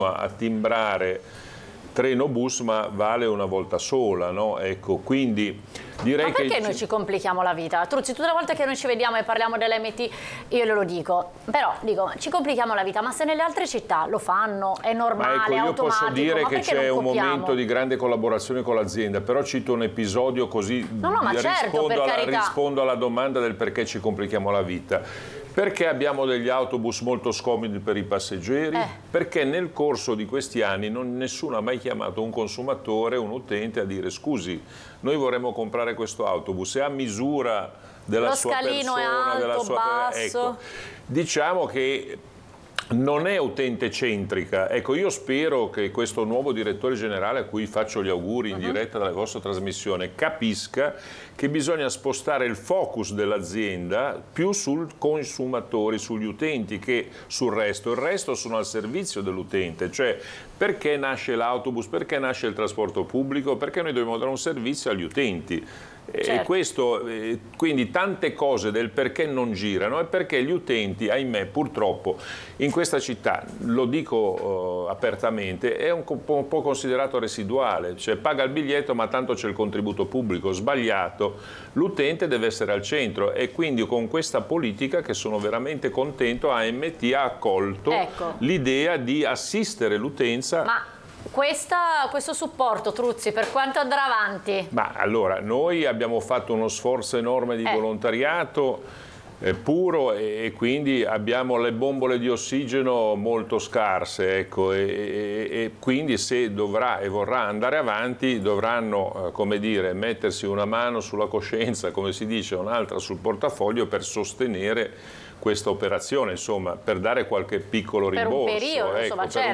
a timbrare treno bus, ma vale una volta sola, no? Ecco, quindi direi ma perché che noi ci complichiamo la vita? Truzzi, tutte le volte che noi ci vediamo e parliamo dell'MT, io glielo dico, però dico, ci complichiamo la vita, ma se nelle altre città lo fanno, è normale, ma ecco, è io automatico, posso dire ma che perché c'è non un copiamo? momento di grande collaborazione con l'azienda, però cito un episodio così No, ma certo, per carità. rispondo alla domanda del perché ci complichiamo la vita. Perché abbiamo degli autobus molto scomodi per i passeggeri? Perché nel corso di questi anni nessuno ha mai chiamato un consumatore, un utente a dire scusi, noi vorremmo comprare questo autobus, è a misura della Lo sua scalino è persona, alto, della sua basso. ecco, diciamo che non è utente centrica. Ecco, io spero che questo nuovo direttore generale, a cui faccio gli auguri in diretta dalla vostra trasmissione, capisca che bisogna spostare il focus dell'azienda più sul consumatori, sugli utenti, che sul resto. Il resto sono al servizio dell'utente, cioè perché nasce l'autobus, perché nasce il trasporto pubblico, perché noi dobbiamo dare un servizio agli utenti. Certo. E questo, quindi tante cose del perché non girano è perché gli utenti, ahimè, purtroppo in questa città, lo dico apertamente, è un po' considerato residuale, cioè paga il biglietto ma tanto c'è il contributo pubblico, sbagliato, l'utente deve essere al centro e quindi con questa politica, che sono veramente contento, AMT ha accolto l'idea di assistere l'utenza. Ma questo supporto, Truzzi, per quanto andrà avanti? Ma allora, noi abbiamo fatto uno sforzo enorme di volontariato puro e quindi abbiamo le bombole di ossigeno molto scarse, ecco, e quindi se dovrà e vorrà andare avanti dovranno, come dire, mettersi una mano sulla coscienza, come si dice, un'altra sul portafoglio per sostenere questa operazione, insomma, per dare qualche piccolo rimborso. Per un periodo, ecco, insomma, per certo.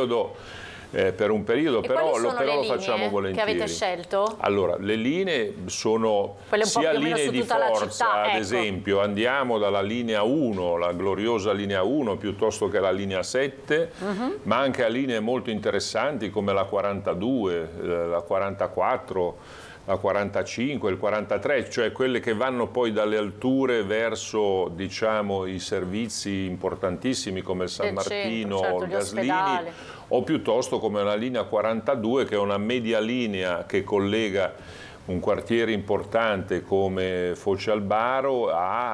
per un periodo, E però lo linee facciamo volentieri. che avete scelto? Allora, le linee sono sia linee di forza, ad esempio, andiamo dalla linea 1, la gloriosa linea 1, piuttosto che la linea 7, ma anche a linee molto interessanti come la 42, la 44, la 45, il 43, cioè quelle che vanno poi dalle alture verso, diciamo, i servizi importantissimi come il San Martino, certo, il Gaslini, o piuttosto come una linea 42 che è una media linea che collega un quartiere importante come Foce al Baro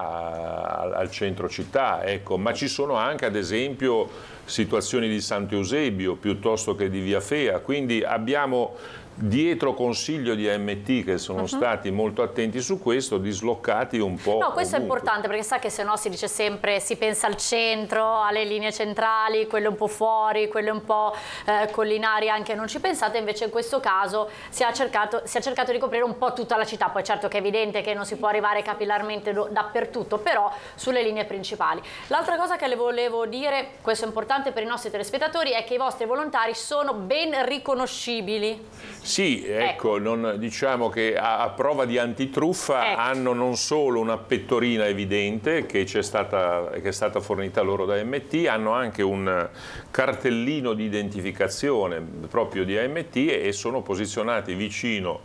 al centro città, ecco. Ma ci sono anche ad esempio situazioni di Sant'Eusebio piuttosto che di Via Fea, quindi abbiamo dietro consiglio di AMT che sono stati molto attenti su questo, dislocati un po'. No, questo ovunque. è importante perché sa che se no si dice sempre, si pensa al centro, alle linee centrali, quelle un po' fuori, quelle un po' collinari anche non ci pensate, invece in questo caso si è cercato di coprire un po' tutta la città, poi certo che è evidente che non si può arrivare capillarmente dappertutto, però sulle linee principali. L'altra cosa che le volevo dire, questo è importante per i nostri telespettatori, è che i vostri volontari sono ben riconoscibili. Sì, ecco, diciamo che a prova di antitruffa hanno non solo una pettorina evidente che è stata fornita loro da AMT, hanno anche un cartellino di identificazione proprio di AMT e sono posizionati vicino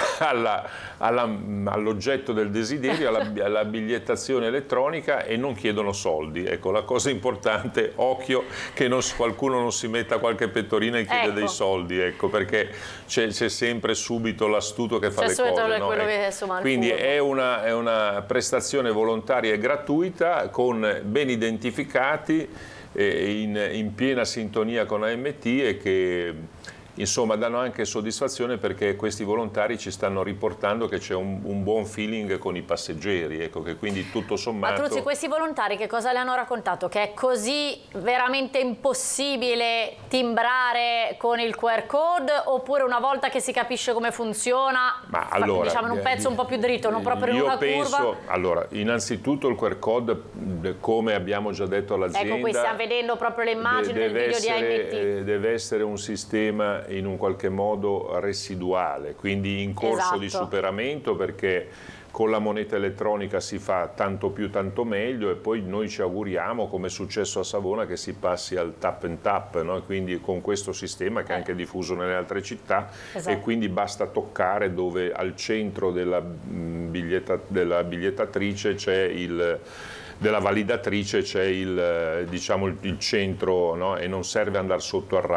all'oggetto del desiderio, alla bigliettazione elettronica e non chiedono soldi. Ecco, la cosa importante, occhio che qualcuno non si metta qualche pettorina e chiede dei soldi, ecco, perché c'è sempre subito l'astuto che fa le cose, no? Quindi è una prestazione volontaria e gratuita con ben identificati in piena sintonia con AMT e che insomma danno anche soddisfazione perché questi volontari ci stanno riportando che c'è un buon feeling con i passeggeri, ecco, che quindi tutto sommato... Ma Truzzi, questi volontari che cosa le hanno raccontato? Che è così veramente impossibile timbrare con il QR code oppure una volta che si capisce come funziona, ma allora, diciamo in un pezzo un po' più dritto, non proprio in una curva? Allora, innanzitutto il QR code, come abbiamo già detto all'azienda... Ecco, qui stiamo vedendo proprio le immagini del video di AMT. Deve essere un sistema in un qualche modo residuale, quindi in corso di superamento, perché con la moneta elettronica si fa tanto più tanto meglio e poi noi ci auguriamo, come è successo a Savona, che si passi al tap and tap, no? Quindi con questo sistema che è anche diffuso nelle altre città e quindi basta toccare dove al centro della bigliettatrice c'è della validatrice c'è il centro, no? E non serve andare sotto al